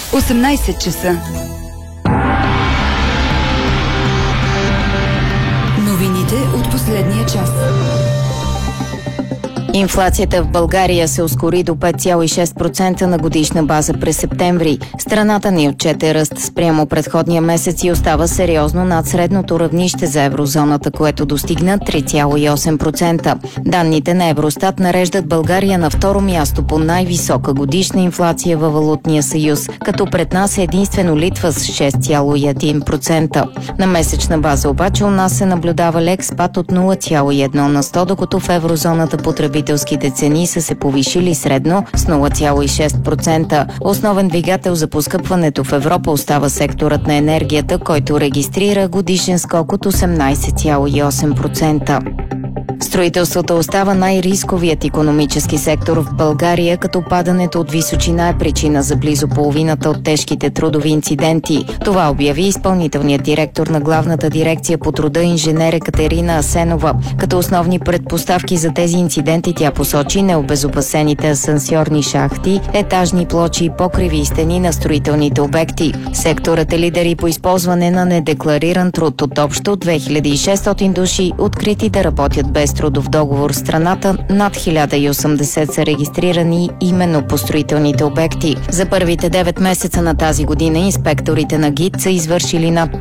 18 часа. Новините от последния час. Инфлацията в България се ускори до 5,6% на годишна база през септември. Страната ни отчете ръст спрямо предходния месец и остава сериозно над средното равнище за еврозоната, което достигна 3,8%. Данните на Евростат нареждат България на второ място по най-висока годишна инфлация във Валутния съюз, като пред нас е единствено Литва с 6,1%. На месечна база обаче у нас се наблюдава лек спад от 0,1 на 100, докато в еврозоната потребителските цени са се повишили средно с 0,6%. Основен двигател за поскъпването в Европа остава секторът на енергията, който регистрира годишен скок от 18,8%. Строителството остава най-рисковият икономически сектор в България, като падането от височина е причина за близо половината от тежките трудови инциденти. Това обяви изпълнителният директор на Главната дирекция по труда инженер Екатерина Асенова. Като основни предпоставки за тези инциденти тя посочи необезопасените асансьорни шахти, етажни плочи и покриви стени на строителните обекти. Секторът е лидер и по използване на недеклариран труд. От общо 2600 души, открити да работят без трудов договор в страната, над 1080 са регистрирани именно по строителните обекти. За първите 9 месеца на тази година инспекторите на ГИТ са извършили над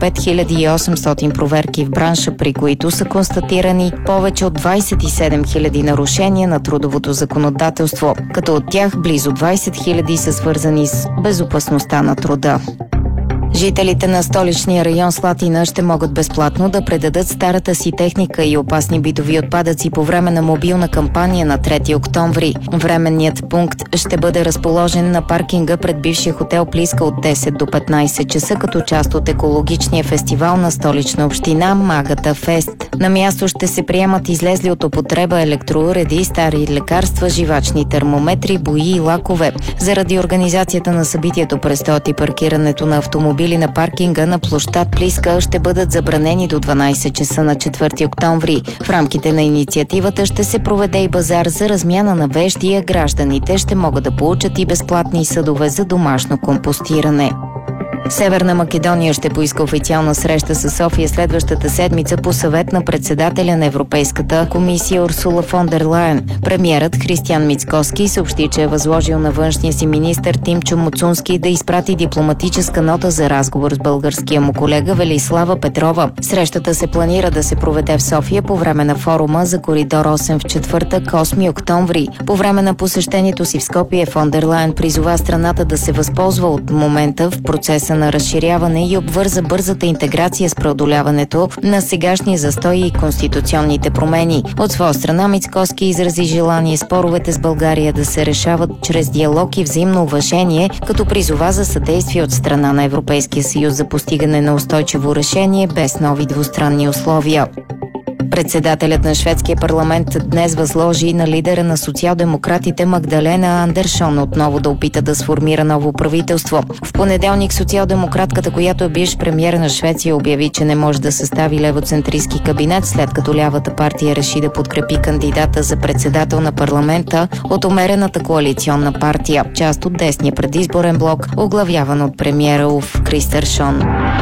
5800 проверки в бранша, при които са констатирани повече от 27 000 нарушения на трудовото законодателство, като от тях близо 20 000 са свързани с безопасността на труда. Жителите на столичния район Слатина ще могат безплатно да предадат старата си техника и опасни битови отпадъци по време на мобилна кампания на 3 октомври. Временният пункт ще бъде разположен на паркинга пред бившия хотел Плиска от 10 до 15 часа като част от екологичния фестивал на Столична община Магата Фест. На място ще се приемат излезли от употреба електроуреди, стари лекарства, живачни термометри, бои и лакове. Заради организацията на събитието предстоят и паркирането на автомобили на паркинга на площад Плиска ще бъдат забранени до 12 часа на 4 октомври. В рамките на инициативата ще се проведе и базар за размяна на вещи, а гражданите ще могат да получат и безплатни съдове за домашно компостиране. Северна Македония ще поиска официална среща с София следващата седмица по съвет на председателя на Европейската комисия Урсула фон дер Лайен. Премиерът Християн Мицкоски съобщи, че е възложил на външния си министър Тимчо Муцунски да изпрати дипломатическа нота за разговор с българския му колега Велислава Петрова. Срещата се планира да се проведе в София по време на форума за Коридор 8 в четвъртък, 8 октомври. По време на посещението си в Скопие фон дер Лайен призова страната да се възползва от момента в процеса на разширяване и обвърза бързата интеграция с преодоляването на сегашния застой и конституционните промени. От своя страна Мицкоски изрази желание споровете с България да се решават чрез диалог и взаимно уважение, като призова за съдействие от страна на Европейския съюз за постигане на устойчиво решение без нови двустранни условия. Председателят на шведския парламент днес възложи на лидера на социал-демократите Магдалена Андершон отново да опита да сформира ново правителство. В понеделник социал-демократката, която е бивш премиер на Швеция, обяви, че не може да състави левоцентристски кабинет, след като лявата партия реши да подкрепи кандидата за председател на парламента от умерената коалиционна партия, част от десния предизборен блок, оглавяван от премиера Улф Кристершон.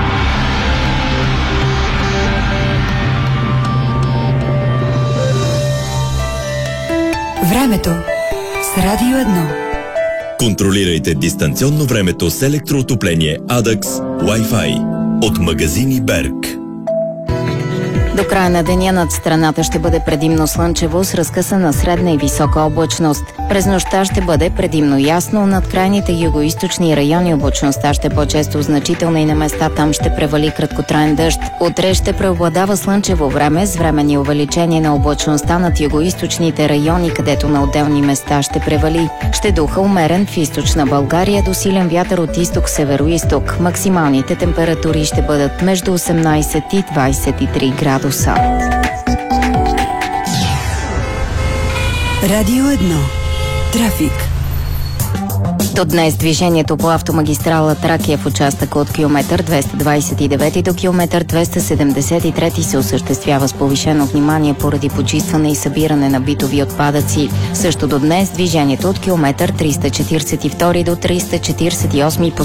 Времето с Радио 1. Контролирайте дистанционно времето с електроотопление Adax Wi-Fi от магазини Берг. До края на деня над страната ще бъде предимно слънчево с разкъсана средна и висока облачност. През нощта ще бъде предимно ясно, над крайните югоизточни райони облачността ще по-често значителна и на места там ще превали краткотраен дъжд. Утре ще преобладава слънчево време с временни увеличение на облачността над югоизточните райони, където на отделни места ще превали. Ще духа умерен в източна България до силен вятър от изток-североизток. Максималните температури ще бъдат между 18 и 23 градуса. Радио 1. Трафик. До днес движението по автомагистрала Тракия в участъка от километър 229 до километър 273 се осъществява с повишено внимание поради почистване и събиране на битови отпадъци. Също до днес движението от километър 342 до 348